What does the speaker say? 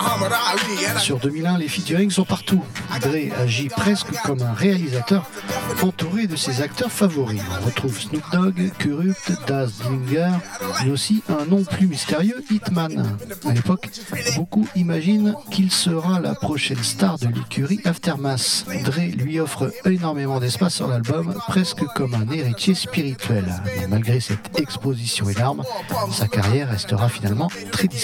Sur 2001, les featuring sont partout. Dre agit presque comme un réalisateur entouré de ses acteurs favoris. On retrouve Snoop Dogg, Kurupt, Daz Dillinger, mais aussi un nom plus mystérieux, Hitman. À l'époque, beaucoup imaginent qu'il sera la prochaine star de l'écurie Aftermath. Dre lui offre énormément d'espace sur l'album, presque comme un héritier spirituel. Mais malgré cette exposition énorme, sa carrière restera finalement très discrète.